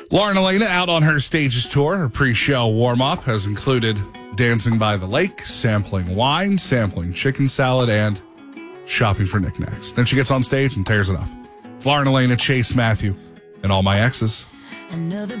Lauren Elena out on her Stages tour. Her pre-show warm-up has included dancing by the lake, sampling wine, sampling chicken salad, and shopping for knickknacks. Then she gets on stage and tears it up. Lauren Elena, Chase Matthew, and all my exes.